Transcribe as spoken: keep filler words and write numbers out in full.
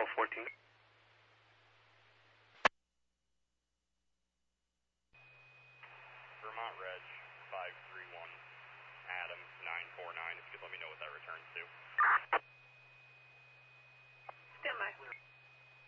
fourteen. Vermont Reg five three one, Adam nine four nine, if you could let me know what that returns.